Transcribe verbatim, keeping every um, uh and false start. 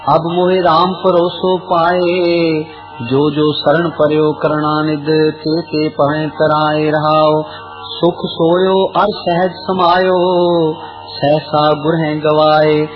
अब मोहे राम भरोसो पाए, जो जो शरण पर्यो करणानिध, ते ते पवें तराए रहाओ। सुख सोयो अर सहज समायो, सहसा गुरहें गवाए।